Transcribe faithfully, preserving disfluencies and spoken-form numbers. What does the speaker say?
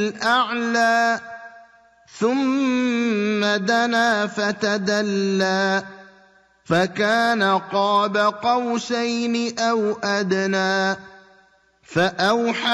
الْأَعْلَىٰ ثُمَّ دَنَا فَتَدَلَّىٰ فَكَانَ قَابَ قَوْسَيْنِ أَوْ أَدْنَىٰ فَأَوْحَىٰ